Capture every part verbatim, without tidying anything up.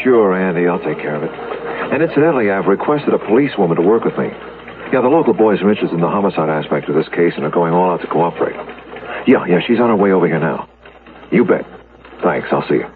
Sure, Andy, I'll take care of it. And incidentally, I've requested a policewoman to work with me. Yeah, the local boys are interested in the homicide aspect of this case and are going all out to cooperate. Yeah, yeah, she's on her way over here now. You bet. Thanks, I'll see you.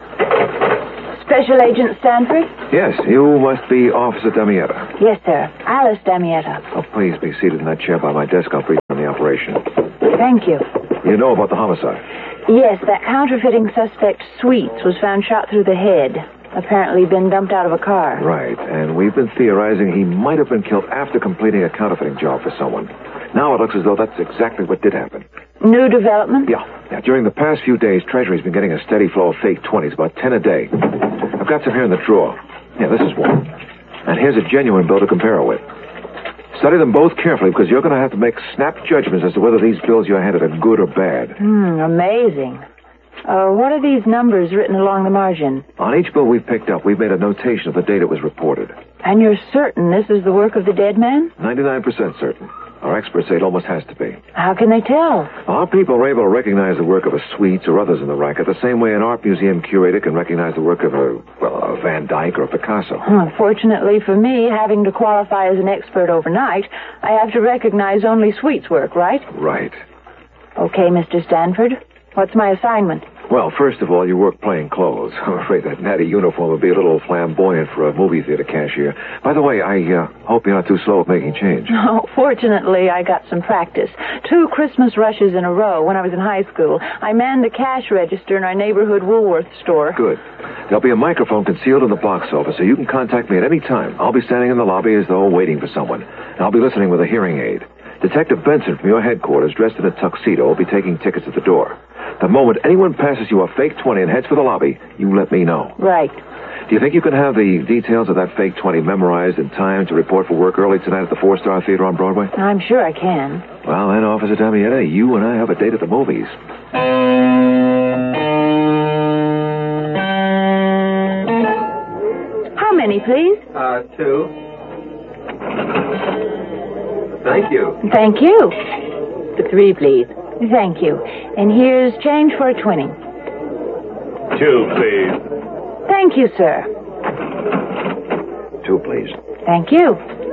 Special Agent Stanford? Yes, you must be Officer Damietta. Yes, sir. Alice Damietta. Oh, please be seated in that chair by my desk. I'll brief you on the operation. Thank you. You know about the homicide? Yes, that counterfeiting suspect, Sweets, was found shot through the head. Apparently been dumped out of a car. Right, and we've been theorizing he might have been killed after completing a counterfeiting job for someone. Now it looks as though that's exactly what did happen. New development? Yeah. yeah. During the past few days, Treasury's been getting a steady flow of fake twenties, about ten a day. I've got some here in the drawer. Yeah, this is one. And here's a genuine bill to compare it with. Study them both carefully, because you're going to have to make snap judgments as to whether these bills you're handed are good or bad. Hmm, amazing. Uh, what are these numbers written along the margin? On each bill we've picked up, we've made a notation of the date it was reported. And you're certain this is the work of the dead man? ninety-nine percent certain. Our experts say it almost has to be. How can they tell? Our people are able to recognize the work of a Sweets or others in the racket the same way an art museum curator can recognize the work of a, well, a Van Dyke or a Picasso. Unfortunately for me, having to qualify as an expert overnight, I have to recognize only Sweets' work, right? Right. Okay, Mister Stanford. What's my assignment? Well, first of all, you work plain clothes. I'm afraid that natty uniform would be a little flamboyant for a movie theater cashier. By the way, I uh, hope you're not too slow at making change. Oh, fortunately, I got some practice. Two Christmas rushes in a row when I was in high school. I manned the cash register in our neighborhood Woolworth store. Good. There'll be a microphone concealed in the box office, so you can contact me at any time. I'll be standing in the lobby as though waiting for someone. And I'll be listening with a hearing aid. Detective Benson from your headquarters, dressed in a tuxedo, will be taking tickets at the door. The moment anyone passes you a fake twenty and heads for the lobby, you let me know. Right. Do you think you can have the details of that fake twenty memorized in time to report for work early tonight at the Four Star Theater on Broadway? I'm sure I can. Well, then, Officer Damietta, you and I have a date at the movies. How many, please? Uh, two. Thank you. Thank you. Three, please. Thank you. And here's change for a twenty. Two, please. Thank you, sir. Two, please. Thank you.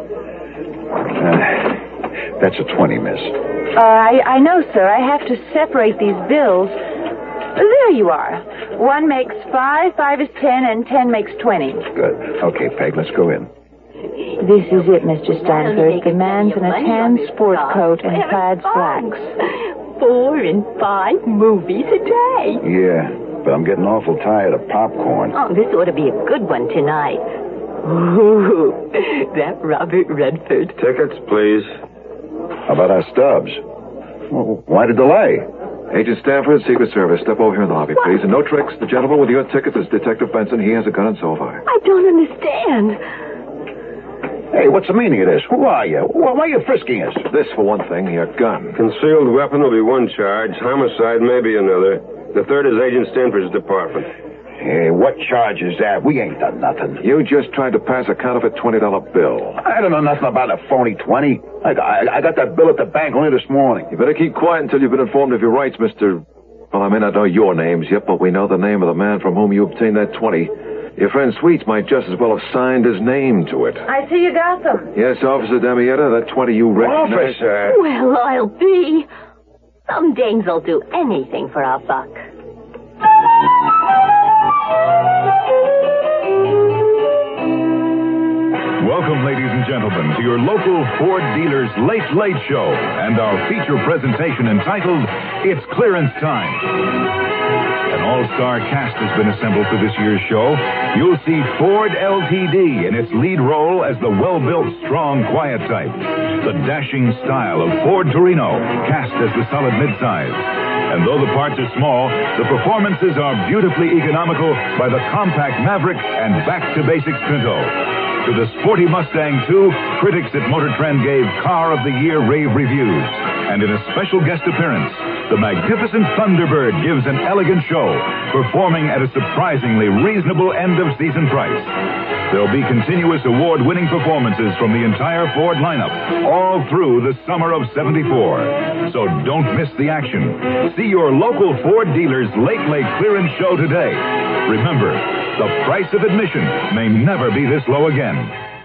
Uh, that's a twenty, miss. Uh, I, I know, sir. I have to separate these bills. There you are. One makes five, five is ten, and ten makes twenty. Good. Okay, Peg, let's go in. This is it, Mister Stanford. The man's in a tan sport coat and plaid slacks. Four and five movies a day. Yeah, but I'm getting awful tired of popcorn. Oh, this ought to be a good one tonight. Ooh, that Robert Redford. Tickets, please. How about our stubs? Well, why the delay? Agent Stanford, Secret Service, step over here in the lobby, please. And no tricks. The gentleman with your ticket is Detective Benson. He has a gun and so have I. I don't understand. Hey, what's the meaning of this? Who are you? Why are you frisking us? This, for one thing, your gun. Concealed weapon will be one charge. Homicide may be another. The third is Agent Stanford's department. Hey, what charge is that? We ain't done nothing. You just tried to pass a counterfeit twenty dollar bill. I don't know nothing about a phony twenty. I, I, I got that bill at the bank only this morning. You better keep quiet until you've been informed of your rights, Mister Well, I may not know your names yet, but we know the name of the man from whom you obtained that twenty. Your friend Sweets might just as well have signed his name to it. I see you got them. Yes, Officer Damietta, that twenty you recognize. Officer! Well, I'll be. Some dames will do anything for a buck. Welcome, ladies and gentlemen, to your local Ford dealer's Late Late Show and our feature presentation entitled It's Clearance Time. An all-star cast has been assembled for this year's show. You'll see Ford L T D in its lead role as the well-built, strong, quiet type. The dashing style of Ford Torino, cast as the solid midsize. And though the parts are small, the performances are beautifully economical by the compact Maverick and back-to-basics Pinto. To the sporty Mustang, too, critics at Motor Trend gave Car of the Year rave reviews. And in a special guest appearance, the magnificent Thunderbird gives an elegant show, performing at a surprisingly reasonable end-of-season price. There'll be continuous award-winning performances from the entire Ford lineup, all through the summer of seventy-four. So don't miss the action. See your local Ford dealer's Late Late Clearance Show today. Remember, The price of admission may never be this low again.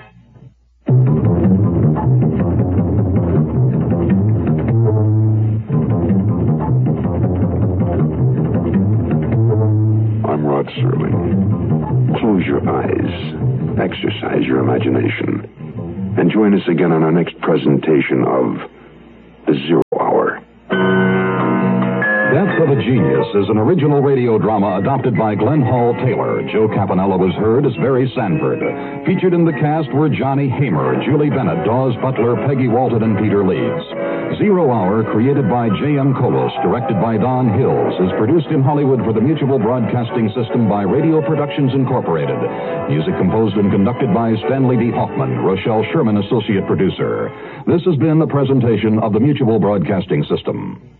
I'm Rod Serling. Close your eyes, exercise your imagination, and join us again on our next presentation of The Zero Hour. Death of a Genius is an original radio drama adopted by Glenn Hall Taylor. Joe Campanella was heard as Barry Sanford. Featured in the cast were Johnny Hamer, Julie Bennett, Dawes Butler, Peggy Walton, and Peter Leeds. Zero Hour, created by J M. Kolos, directed by Don Hills, is produced in Hollywood for the Mutual Broadcasting System by Radio Productions Incorporated. Music composed and conducted by Stanley D. Hoffman, Rochelle Sherman, associate producer. This has been a presentation of the Mutual Broadcasting System.